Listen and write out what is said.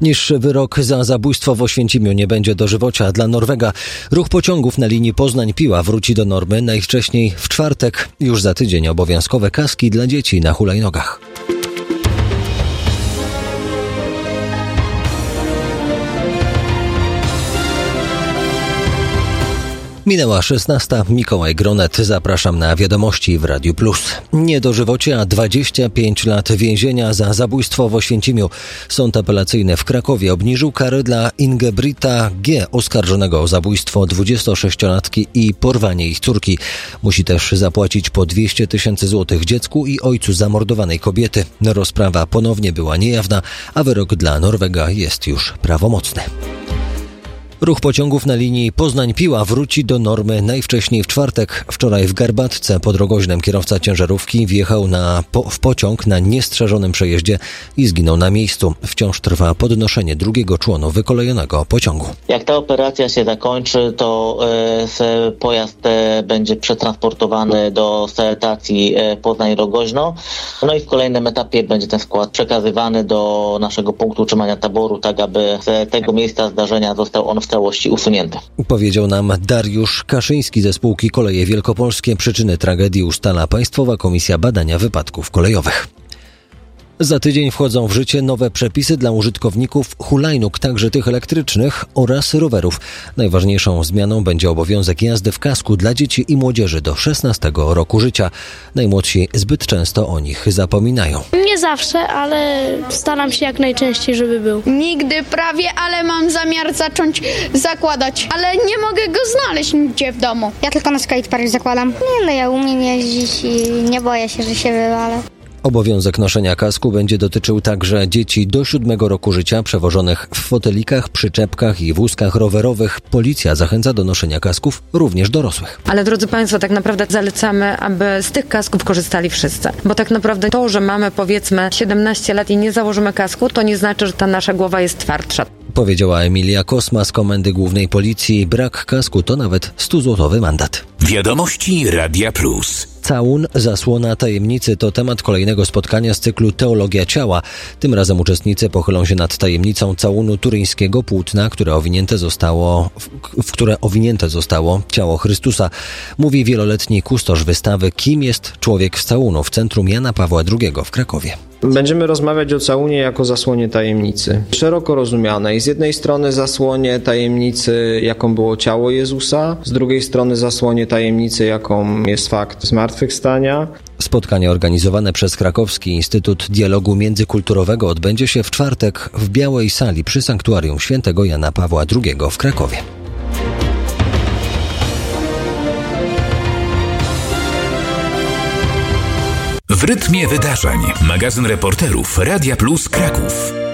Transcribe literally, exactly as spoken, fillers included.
Niższy wyrok za zabójstwo w Oświęcimiu nie będzie dożywocia dla Norwega. Ruch pociągów na linii Poznań-Piła wróci do normy najwcześniej w czwartek. Już za tydzień obowiązkowe kaski dla dzieci na hulajnogach. Minęła szesnasta. Mikołaj Gronet. Zapraszam na wiadomości w Radiu Plus. Nie dożywocie, a dwadzieścia pięć lat więzienia za zabójstwo w Oświęcimiu. Sąd apelacyjny w Krakowie obniżył karę dla Ingebrigta G., oskarżonego o zabójstwo dwudziestosześciolatki i porwanie ich córki. Musi też zapłacić po dwieście tysięcy złotych dziecku i ojcu zamordowanej kobiety. Rozprawa ponownie była niejawna, a wyrok dla Norwega jest już prawomocny. Ruch pociągów na linii Poznań-Piła wróci do normy najwcześniej w czwartek. Wczoraj w Garbatce pod Rogoźnem kierowca ciężarówki wjechał na, po, w pociąg na niestrzeżonym przejeździe i zginął na miejscu. Wciąż trwa podnoszenie drugiego członu wykolejonego pociągu. Jak ta operacja się zakończy, to e, pojazd e, będzie przetransportowany do stacji e, Poznań-Rogoźno. No i w kolejnym etapie będzie ten skład przekazywany do naszego punktu utrzymania taboru, tak aby z tego miejsca zdarzenia został on w całości usunięty. Powiedział nam Dariusz Kaszyński ze spółki Koleje Wielkopolskie. Przyczyny tragedii ustala Państwowa Komisja Badania Wypadków Kolejowych. Za tydzień wchodzą w życie nowe przepisy dla użytkowników hulajnóg, także tych elektrycznych oraz rowerów. Najważniejszą zmianą będzie obowiązek jazdy w kasku dla dzieci i młodzieży do szesnastego roku życia. Najmłodsi zbyt często o nich zapominają. Nie zawsze, ale staram się jak najczęściej, żeby był. Nigdy prawie, ale mam zamiar zacząć zakładać, ale nie mogę go znaleźć nigdzie w domu. Ja tylko na skatepark zakładam. Nie no, ja umiem jeździć i nie boję się, że się wywalę. Obowiązek noszenia kasku będzie dotyczył także dzieci do siódmego roku życia przewożonych w fotelikach, przyczepkach i wózkach rowerowych. Policja zachęca do noszenia kasków również dorosłych. Ale drodzy Państwo, tak naprawdę zalecamy, aby z tych kasków korzystali wszyscy. Bo tak naprawdę to, że mamy powiedzmy siedemnaście lat i nie założymy kasku, to nie znaczy, że ta nasza głowa jest twardsza. Powiedziała Emilia Kosma z Komendy Głównej Policji. Brak kasku to nawet stuzłotowy mandat. Wiadomości Radia Plus. Całun, zasłona tajemnicy to temat kolejnego spotkania z cyklu Teologia Ciała. Tym razem uczestnicy pochylą się nad tajemnicą całunu turyńskiego płótna, które owinięte zostało, w, w które owinięte zostało ciało Chrystusa. Mówi wieloletni kustosz wystawy Kim jest człowiek z całunu w Centrum Jana Pawła drugiego w Krakowie. Będziemy rozmawiać o całunie jako zasłonie tajemnicy. Szeroko rozumianej. Z jednej strony zasłonie tajemnicy, jaką było ciało Jezusa, z drugiej strony zasłonie tajemnicy, jaką jest fakt zmartwychwstania. Spotkanie organizowane przez Krakowski Instytut Dialogu Międzykulturowego odbędzie się w czwartek w Białej Sali przy Sanktuarium Świętego Jana Pawła drugiego w Krakowie. W rytmie wydarzeń. Magazyn reporterów Radia Plus Kraków.